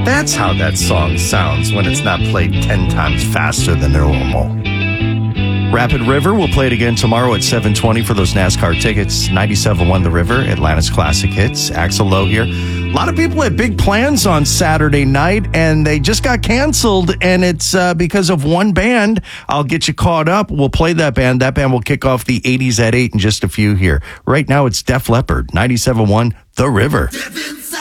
That's how that song sounds when it's not played 10 times faster than normal. Rapid River, we'll play it again tomorrow at 7:20 for those NASCAR tickets. 97.1 The River, Atlanta's Classic Hits. Axl Lowe here. A lot of people had big plans on Saturday night, and they just got canceled, and it's because of one band. I'll get you caught up. We'll play that band. That band will kick off the 80s at 8 in just a few here. Right now, it's Def Leppard, 97.1 The River.